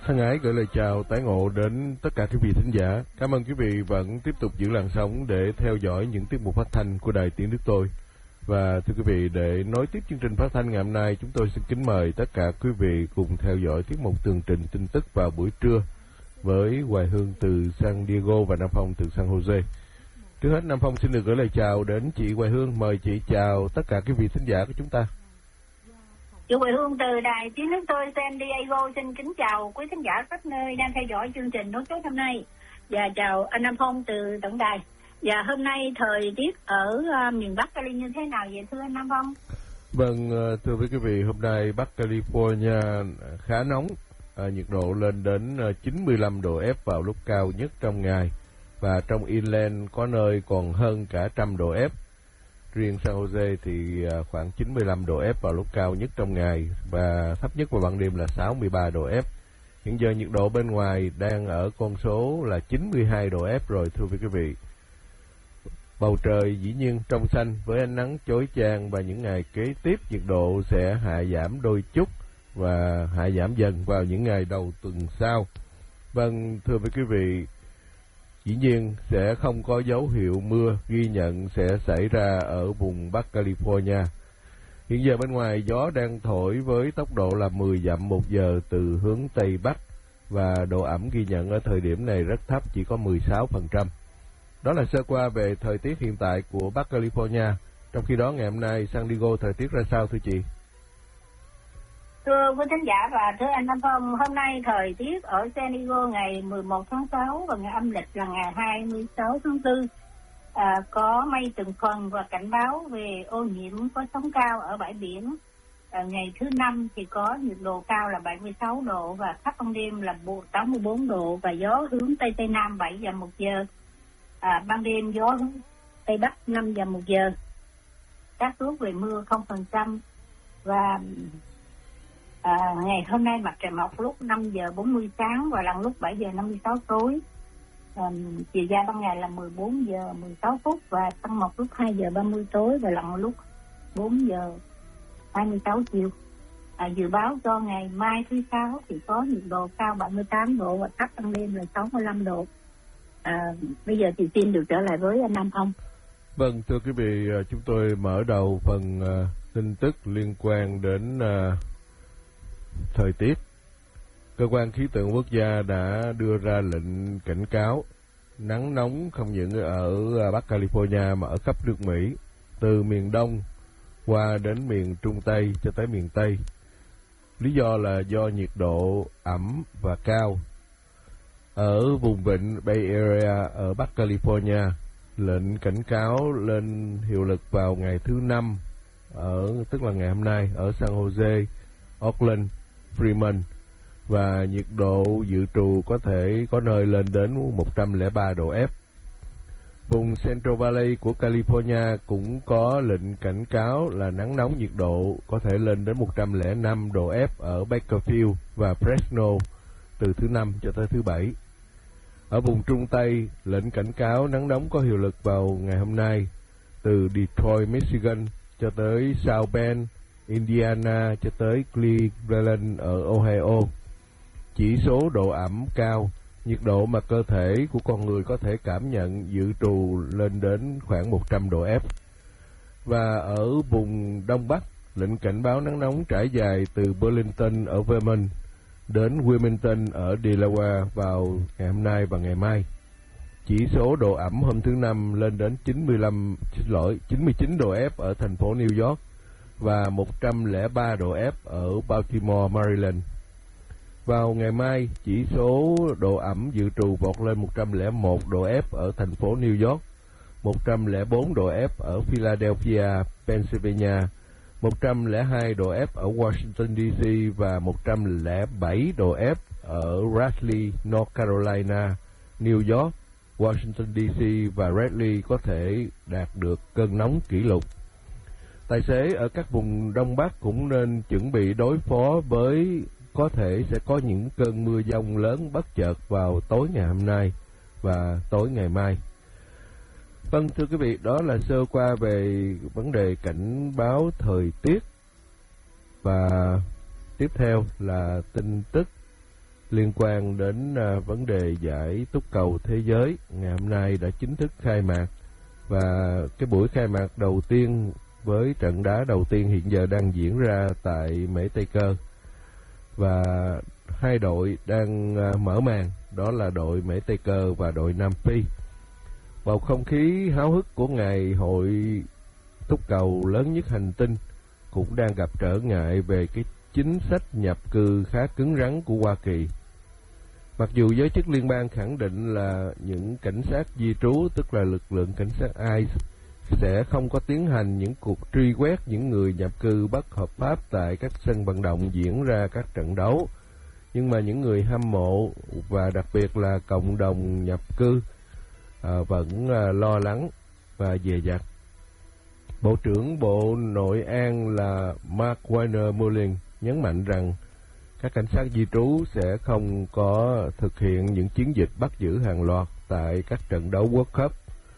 Thân ái gửi lời chào tái ngộ đến tất cả quý vị thính giả. Cảm ơn quý vị vẫn tiếp tục giữ làn sóng để theo dõi những tiết mục phát thanh của Đài Tiếng Đức Tôi. Và thưa quý vị, để nối tiếp chương trình phát thanh ngày hôm nay, chúng tôi xin kính mời tất cả quý vị cùng theo dõi tiết mục tường trình tin tức vào buổi trưa với Hoài Hương từ San Diego và Nam Phong từ San Jose. Trước hết, Nam Phong xin được gửi lời chào đến chị Hoài Hương. Mời chị chào tất cả quý vị thính giả của chúng ta. Chị Huệ Hương từ Đài Tiếng Nước Tôi San Diego xin kính chào quý khán giả khắp nơi đang theo dõi chương trình nối chốt hôm nay, và chào anh Nam Phong từ tổng đài. Và hôm nay thời tiết ở miền Bắc Cali như thế nào vậy thưa anh Nam Phong? Vâng, thưa quý vị, hôm nay Bắc California khá nóng, nhiệt độ lên đến 95 độ F vào lúc cao nhất trong ngày, và trong inland có nơi còn hơn cả 100 độ F. Riêng San Jose thì khoảng 95 độ F vào lúc cao nhất trong ngày, và thấp nhất vào ban đêm là 63 độ F. Hiện giờ nhiệt độ bên ngoài đang ở con số là 92 độ F rồi thưa quý vị. Bầu trời dĩ nhiên trong xanh với ánh nắng chói chang, và những ngày kế tiếp nhiệt độ sẽ hạ giảm đôi chút và hạ giảm dần vào những ngày đầu tuần sau. Vâng, thưa quý vị, dĩ nhiên sẽ không có dấu hiệu mưa ghi nhận sẽ xảy ra ở vùng Bắc California. Hiện giờ bên ngoài gió đang thổi với tốc độ là 10 dặm một giờ từ hướng Tây Bắc, và độ ẩm ghi nhận ở thời điểm này rất thấp, chỉ có 16%. Đó là sơ qua về thời tiết hiện tại của Bắc California. Trong khi đó ngày hôm nay San Diego thời tiết ra sao thưa chị? Thưa quý khán giả và thưa anh Nam Phong, hôm nay thời tiết ở San Diego ngày 11 tháng 6 và ngày âm lịch là ngày 26 tháng 4 có mây từng phần và cảnh báo về ô nhiễm, có sóng cao ở bãi biển. Ngày thứ năm thì có nhiệt độ cao là 76 độ và thấp ban đêm là 84 độ, và gió hướng Tây Tây Nam 7 dặm một giờ. Ban đêm gió hướng Tây Bắc 5 dặm một giờ. Xác suất về mưa 0%. Và ngày hôm nay mặt trời mọc lúc 5 giờ 40 sáng và lặn lúc 7 giờ 56 tối. Chiều ra ban ngày là 14 giờ 16 phút và tăng mọc lúc 2 giờ 30 tối và lặn lúc 4 giờ 26 chiều. Dự báo cho ngày mai thứ Sáu thì có nhiệt độ cao 78 độ và thấp ban đêm là 65 độ. Bây giờ thì xin được trở lại với anh Nam Phong. Vâng, thưa quý vị, chúng tôi mở đầu phần tin tức liên quan đến thời tiết. Cơ quan khí tượng quốc gia đã đưa ra lệnh cảnh cáo nắng nóng không những ở Bắc California mà ở khắp nước Mỹ, từ miền Đông qua đến miền Trung Tây cho tới miền Tây. Lý do là do nhiệt độ ẩm và cao. Ở vùng vịnh Bay Area ở Bắc California, lệnh cảnh cáo lên hiệu lực vào ngày thứ Năm, tức là ngày hôm nay, ở San Jose, Oakland, Fremont, và nhiệt độ dự trù có thể có nơi lên đến 103 độ F. Vùng Central Valley của California cũng có lệnh cảnh cáo là nắng nóng, nhiệt độ có thể lên đến 105 độ F ở Bakersfield và Fresno từ thứ Năm cho tới thứ Bảy. Ở vùng Trung Tây, lệnh cảnh cáo nắng nóng có hiệu lực vào ngày hôm nay từ Detroit, Michigan cho tới South Bend, Indiana cho tới Cleveland ở Ohio. Chỉ số độ ẩm cao, nhiệt độ mà cơ thể của con người có thể cảm nhận dự trù lên đến khoảng 100 độ F. Và ở vùng Đông Bắc, lệnh cảnh báo nắng nóng trải dài từ Burlington ở Vermont đến Wilmington ở Delaware vào ngày hôm nay và ngày mai. Chỉ số độ ẩm hôm thứ Năm lên đến 99 độ F ở thành phố New York và 103 độ F ở Baltimore, Maryland. Vào ngày mai, chỉ số độ ẩm dự trù vọt lên 101 độ F ở thành phố New York, 104 độ F ở Philadelphia, Pennsylvania, 102 độ F ở Washington DC và 107 độ F ở Raleigh, North Carolina, New York, Washington DC và Raleigh có thể đạt được cơn nóng kỷ lục. Tài xế ở các vùng Đông Bắc cũng nên chuẩn bị đối phó với có thể sẽ có những cơn mưa dông lớn bất chợt vào tối ngày hôm nay và tối ngày mai. Vâng, thưa quý vị, đó là sơ qua về vấn đề cảnh báo thời tiết. Và tiếp theo là tin tức liên quan đến vấn đề giải túc cầu thế giới ngày hôm nay đã chính thức khai mạc, và cái buổi khai mạc đầu tiên với trận đá đầu tiên hiện giờ đang diễn ra tại Mễ Tây Cơ, và hai đội đang mở màn, đó là đội Mễ Tây Cơ và đội Nam Phi. Bầu không khí háo hức của ngày hội túc cầu lớn nhất hành tinh cũng đang gặp trở ngại về cái chính sách nhập cư khá cứng rắn của Hoa Kỳ. Mặc dù giới chức liên bang khẳng định là những cảnh sát di trú, tức là lực lượng cảnh sát ICE, sẽ không có tiến hành những cuộc truy quét những người nhập cư bất hợp pháp tại các sân vận động diễn ra các trận đấu, nhưng mà những người hâm mộ và đặc biệt là cộng đồng nhập cư vẫn lo lắng và dè dặt. Bộ trưởng Bộ Nội an là Mark Warner Mullin nhấn mạnh rằng các cảnh sát di trú sẽ không có thực hiện những chiến dịch bắt giữ hàng loạt tại các trận đấu World Cup.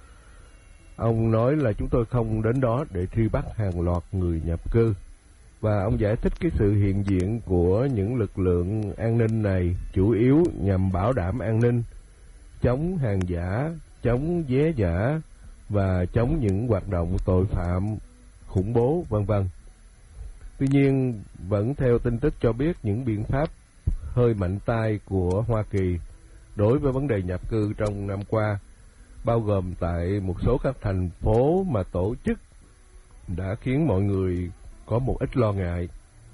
Ông nói là chúng tôi không đến đó để truy bắt hàng loạt người nhập cư, và ông giải thích cái sự hiện diện của những lực lượng an ninh này chủ yếu nhằm bảo đảm an ninh, chống hàng giả, chống vé giả và chống những hoạt động tội phạm, khủng bố, vân vân. Tuy nhiên, vẫn theo tin tức cho biết những biện pháp hơi mạnh tay của Hoa Kỳ đối với vấn đề nhập cư trong năm qua, bao gồm tại một số các thành phố mà tổ chức, đã khiến mọi người có một ít lo ngại.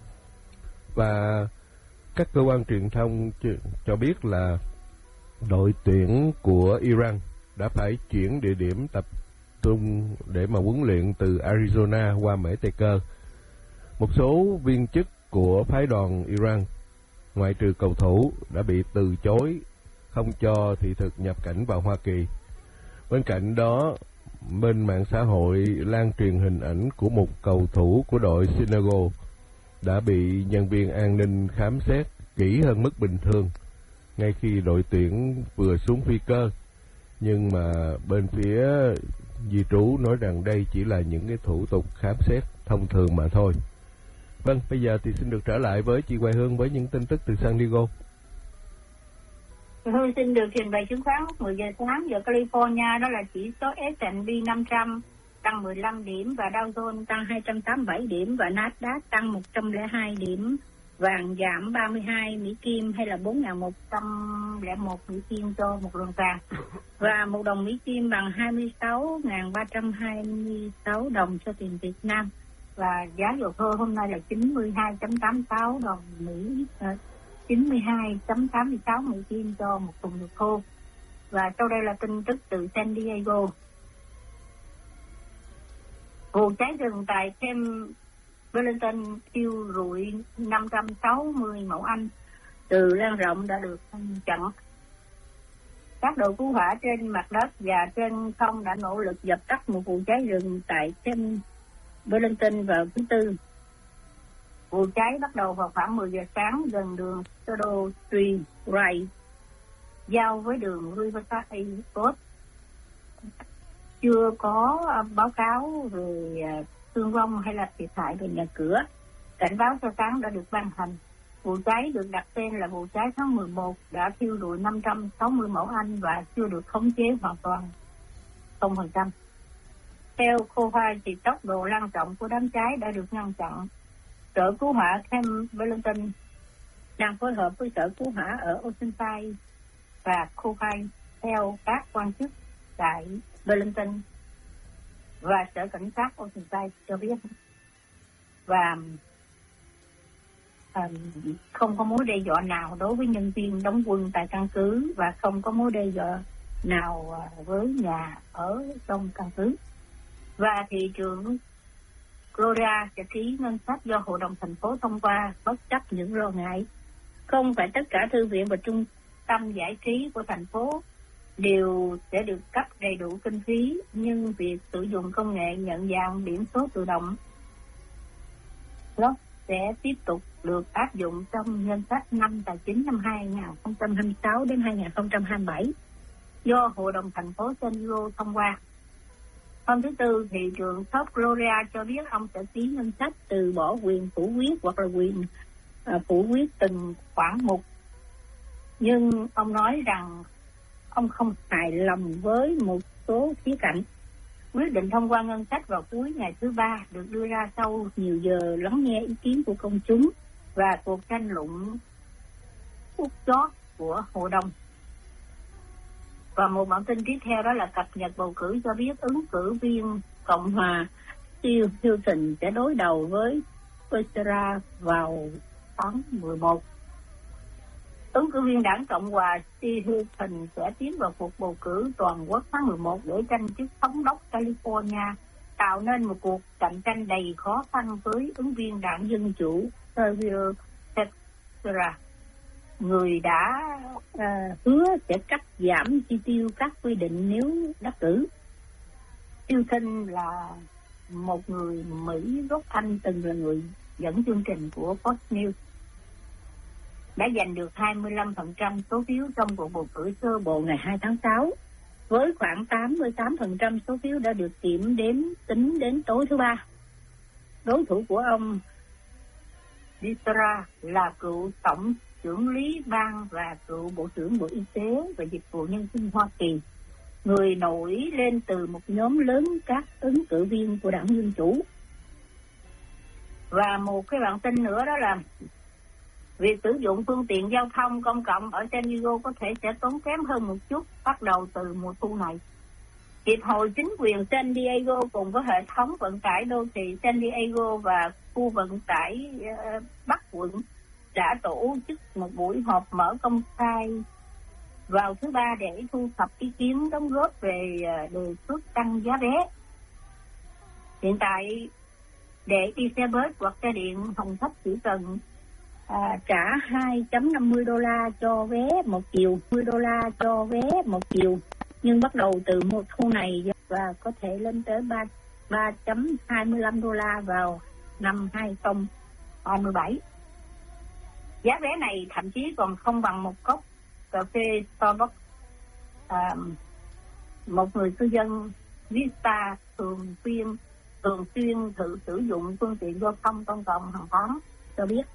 Và các cơ quan truyền thông cho biết là đội tuyển của Iran đã phải chuyển địa điểm tập trung để mà huấn luyện từ Arizona qua Mễ Tây Cơ. Một số viên chức của phái đoàn Iran, ngoại trừ cầu thủ, đã bị từ chối không cho thị thực nhập cảnh vào Hoa Kỳ. Bên cạnh đó, bên mạng xã hội lan truyền hình ảnh của một cầu thủ của đội Senegal đã bị nhân viên an ninh khám xét kỹ hơn mức bình thường ngay khi đội tuyển vừa xuống phi cơ. Nhưng mà bên phía di trú nói rằng đây chỉ là những cái thủ tục khám xét thông thường mà thôi. Vâng, bây giờ thì xin được trở lại với chị Hoài Hương với những tin tức từ San Diego. Hương xin được trình bày chứng khoán lúc 10 giờ sáng giờ California, đó là chỉ số S&P 500 tăng 15 điểm và Dow Jones tăng 287 điểm và Nasdaq tăng 102 điểm. Vàng giảm 32 Mỹ Kim hay là 4.101 Mỹ Kim cho một lượng vàng. Và một đồng Mỹ Kim bằng 26.326 đồng cho tiền Việt Nam. Và giá dầu thô hôm nay là 92.86 đồng Mỹ, 92.86 Mỹ Kim cho một thùng dầu thô. Và sau đây là tin tức từ San Diego. Vụ cháy rừng tại Camp Burlington thiêu rụi 560 mẫu Anh từ lan rộng đã được chặn. Các đội cứu hỏa trên mặt đất và trên không đã nỗ lực dập tắt một vụ cháy rừng tại Camp Burlington vào thứ Tư. Vụ cháy bắt đầu vào khoảng 10 giờ sáng gần đường Sodo Street Right, giao với đường Riverside Road. Chưa có báo cáo về thương vong hay là thiệt hại về nhà cửa. Cảnh báo sơ tán đã được ban hành. Vụ cháy được đặt tên là vụ cháy tháng 11 đã thiêu rụi 560 mẫu Anh và chưa được khống chế hoàn toàn 0%. Theo Cohai thì tốc độ lan rộng của đám cháy đã được ngăn chặn. Sở cứu hỏa Camp Burlington đang phối hợp với sở cứu hỏa ở Oceanside và Cohai theo các quan chức tại Burlington và sở cảnh sát Oceanside cho biết. Và không có mối đe dọa nào đối với nhân viên đóng quân tại căn cứ và không có mối đe dọa nào với nhà ở trong căn cứ. Và thị trường Gloria sẽ ký ngân sách do Hội đồng thành phố thông qua bất chấp những lo ngại. Không phải tất cả thư viện và trung tâm giải trí của thành phố đều sẽ được cấp đầy đủ kinh phí, nhưng việc sử dụng công nghệ nhận dạng biển số tự động đó sẽ tiếp tục được áp dụng trong ngân sách năm tài chính năm 2026 đến 2027 do Hội đồng thành phố San Diego thông qua. Hôm thứ Tư, thị trưởng Top Gloria cho biết ông sẽ ký ngân sách từ bỏ quyền phủ quyết hoặc là quyền phủ quyết từng khoản mục Nhưng ông nói rằng ông không hài lòng với một số khía cạnh. Quyết định thông qua ngân sách vào cuối ngày thứ Ba được đưa ra sau nhiều giờ lắng nghe ý kiến của công chúng và cuộc tranh luận phút chót của Hội đồng. Và một bản tin tiếp theo đó là cập nhật bầu cử cho biết ứng cử viên Cộng hòa Steve Hilton sẽ đối đầu với Becerra vào tháng 11. Ứng cử viên đảng Cộng hòa Steve Hilton sẽ tiến vào cuộc bầu cử toàn quốc tháng 11 để tranh chức thống đốc California, tạo nên một cuộc cạnh tranh đầy khó khăn với ứng viên đảng Dân chủ Xavier Becerra, người đã hứa sẽ cắt giảm chi tiêu các quy định nếu đắc cử. Hilton là một người Mỹ gốc Anh, từng là người dẫn chương trình của Fox News, đã giành được 25% số phiếu trong cuộc bầu cử sơ bộ ngày 2 tháng 6, với khoảng 88% số phiếu đã được kiểm đếm tính đến tối thứ Ba. Đối thủ của ông Becerra là cựu tổng trưởng lý bang và cựu bộ trưởng Bộ Y tế và Dịch vụ Nhân sinh Hoa Kỳ, người nổi lên từ một nhóm lớn các ứng cử viên của đảng Dân chủ. Và một cái bản tin nữa đó là việc sử dụng phương tiện giao thông công cộng ở San Diego có thể sẽ tốn kém hơn một chút bắt đầu từ mùa thu này. Hiệp hội chính quyền San Diego cùng với hệ thống vận tải đô thị San Diego và khu vận tải Bắc quận đã tổ chức một buổi họp mở công khai vào thứ Ba để thu thập ý kiến đóng góp về đề xuất tăng giá vé. Hiện tại, để đi xe bus hoặc xe điện, hành khách chỉ cần trả $2.50 cho vé một chiều, $10 cho vé một chiều. Nhưng bắt đầu từ mùa thu này và có thể lên tới $3.25 vào năm 2027. Giá vé này thậm chí còn không bằng một cốc cà phê Starbucks. Một người cư dân Vista thường xuyên thử sử dụng phương tiện giao thông công cộng hàng tháng cho biết.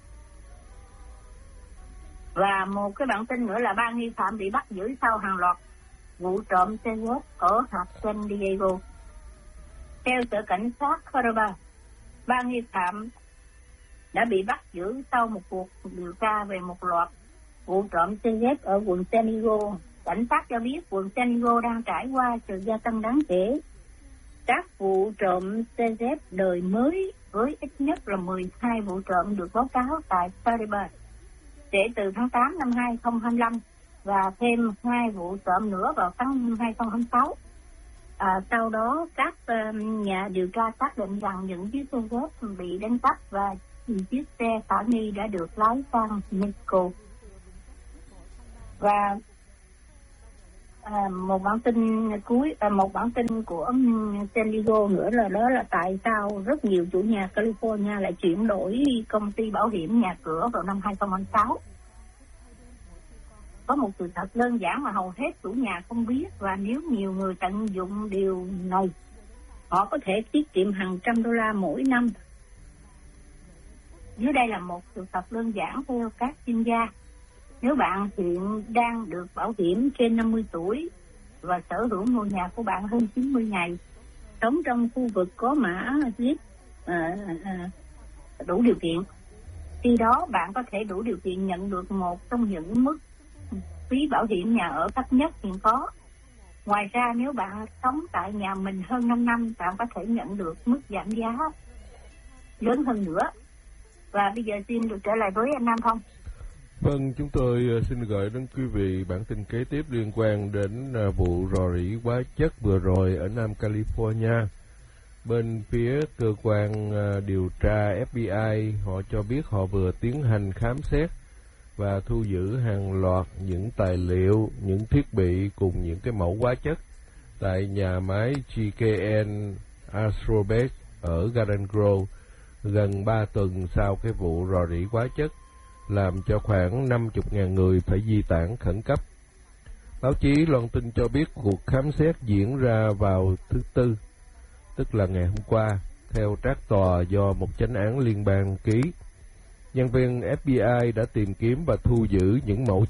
Và một cái bản tin nữa là 3 nghi phạm bị bắt giữ sau hàng loạt vụ trộm xe Jeep ở hạt San Diego. Theo sở cảnh sát Florida, 3 nghi phạm đã bị bắt giữ sau một cuộc điều tra về một loạt vụ trộm xe Jeep ở quận San Diego. Cảnh sát cho biết quận San Diego đang trải qua sự gia tăng đáng kể các vụ trộm xe Jeep đời mới, với ít nhất là 12 vụ trộm được báo cáo tại Florida kể từ tháng 8 năm 2025 và thêm 2 vụ trộm nữa vào tháng 2026. Sau đó, các nhà điều tra xác định rằng những chiếc xe Jeep bị đánh cắp và chiếc xe khả nghi đã được lái sang Mexico. Và một bản tin của San Diego nữa là đó là tại sao rất nhiều chủ nhà California lại chuyển đổi công ty bảo hiểm nhà cửa vào năm 2006. Có một sự thật đơn giản mà hầu hết chủ nhà không biết, và nếu nhiều người tận dụng điều này, họ có thể tiết kiệm hàng trăm $100 mỗi năm. Dưới đây là một sự thật đơn giản theo các chuyên gia. Nếu bạn hiện đang được bảo hiểm trên 50 tuổi và sở hữu ngôi nhà của bạn hơn 90 ngày, sống trong khu vực có mã ZIP đủ điều kiện, khi đó bạn có thể đủ điều kiện nhận được một trong những mức phí bảo hiểm nhà ở thấp nhất hiện có. Ngoài ra, nếu bạn sống tại nhà mình hơn 5 năm, bạn có thể nhận được mức giảm giá lớn hơn nữa. Và bây giờ xin được trở lại với anh Nam Phong. Vâng, chúng tôi xin gửi đến quý vị bản tin kế tiếp liên quan đến vụ rò rỉ hóa chất vừa rồi ở Nam California. Bên phía cơ quan điều tra FBI, họ cho biết họ vừa tiến hành khám xét và thu giữ hàng loạt những tài liệu, những thiết bị cùng những cái mẫu hóa chất tại nhà máy GKN Astrobase ở Garden Grove gần 3 tuần sau cái vụ rò rỉ hóa chất làm cho khoảng 50.000 người phải di tản khẩn cấp. Báo chí loan tin cho biết cuộc khám xét diễn ra vào thứ Tư, tức là ngày hôm qua, theo trác tòa do một chánh án liên bang ký. Nhân viên FBI đã tìm kiếm và thu giữ những mẫu chất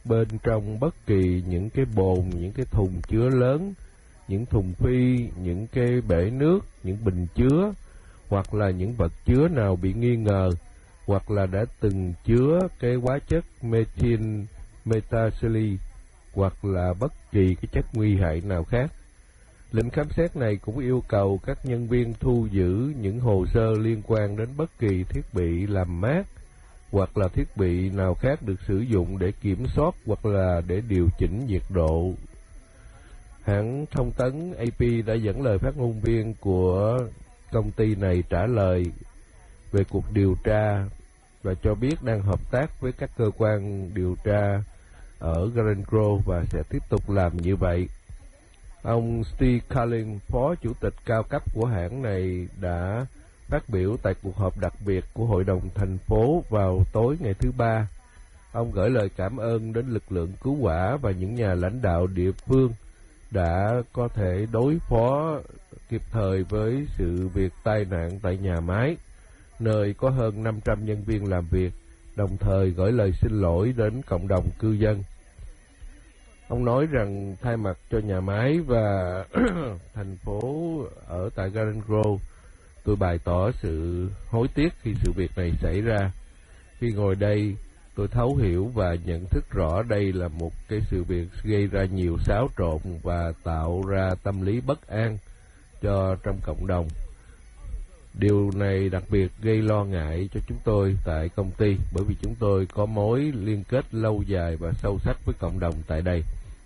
bên trong bất kỳ những cái bồn, những cái thùng chứa lớn, những thùng phi, những cái bể nước, những bình chứa, hoặc là những vật chứa nào bị nghi ngờ, hoặc là đã từng chứa cái hóa chất methyl methacillin, hoặc là bất kỳ cái chất nguy hại nào khác. Lệnh khám xét này cũng yêu cầu các nhân viên thu giữ những hồ sơ liên quan đến bất kỳ thiết bị làm mát hoặc là thiết bị nào khác được sử dụng để kiểm soát hoặc là để điều chỉnh nhiệt độ. Hãng thông tấn AP đã dẫn lời phát ngôn viên của công ty này trả lời về cuộc điều tra và cho biết đang hợp tác với các cơ quan điều tra ở Garden Grove và sẽ tiếp tục làm như vậy. Ông Steve Carlin, phó chủ tịch cao cấp của hãng này, đã phát biểu tại cuộc họp đặc biệt của Hội đồng thành phố vào tối ngày thứ Ba. Ông gửi lời cảm ơn đến lực lượng cứu hỏa và những nhà lãnh đạo địa phương đã có thể đối phó kịp thời với sự việc tai nạn tại nhà máy, nơi có hơn 500 nhân viên làm việc, đồng thời gửi lời xin lỗi đến cộng đồng cư dân. Ông nói rằng thay mặt cho nhà máy và thành phố ở tại Garden Grove, tôi bày tỏ sự hối tiếc khi sự việc này xảy ra. Khi ngồi đây, tôi thấu hiểu và nhận thức rõ đây là một cái sự việc gây ra nhiều xáo trộn và tạo ra tâm lý bất an cho trong cộng đồng. Điều này đặc biệt gây lo ngại cho chúng tôi tại công ty bởi vì chúng tôi có mối liên kết lâu dài và sâu sắc với cộng đồng tại đây.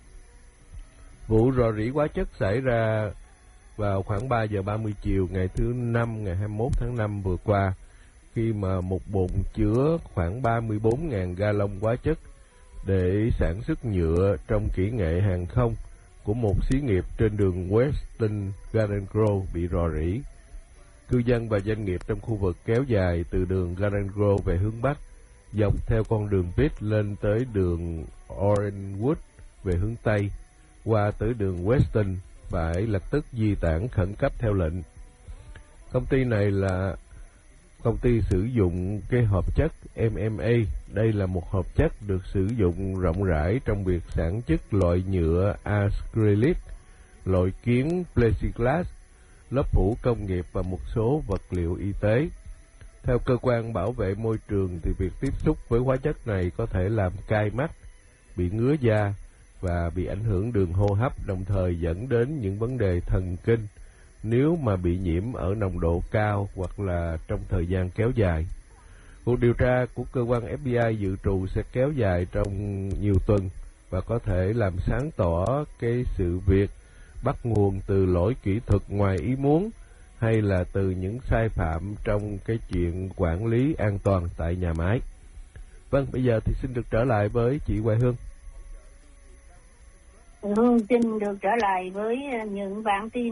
Vụ rò rỉ hóa chất xảy ra vào khoảng 3 giờ 30 chiều ngày thứ Năm, ngày 21 tháng 5 vừa qua, khi mà một bồn chứa khoảng 34.000 gallon hóa chất để sản xuất nhựa trong kỹ nghệ hàng không của một xí nghiệp trên đường Western Garden Grove bị rò rỉ. Cư dân và doanh nghiệp trong khu vực kéo dài từ đường Garden Grove về hướng Bắc, dọc theo con đường Pitt lên tới đường Orangewood về hướng Tây, qua tới đường Western, phải lập tức di tản khẩn cấp theo lệnh. Công ty này là công ty sử dụng cái hợp chất MMA. Đây là một hợp chất được sử dụng rộng rãi trong việc sản xuất loại nhựa acrylic, loại kiến plexiglass, lớp phủ công nghiệp và một số vật liệu y tế. Theo cơ quan bảo vệ môi trường thì việc tiếp xúc với hóa chất này có thể làm cay mắt, bị ngứa da và bị ảnh hưởng đường hô hấp, đồng thời dẫn đến những vấn đề thần kinh nếu mà bị nhiễm ở nồng độ cao hoặc là trong thời gian kéo dài. Cuộc điều tra của cơ quan FBI dự trù sẽ kéo dài trong nhiều tuần và có thể làm sáng tỏ cái sự việc bắt nguồn từ lỗi kỹ thuật ngoài ý muốn hay là từ những sai phạm trong cái chuyện quản lý an toàn tại nhà máy. Vâng, bây giờ thì xin được trở lại với chị Hoài Hương. Hương xin được trở lại với những bản tin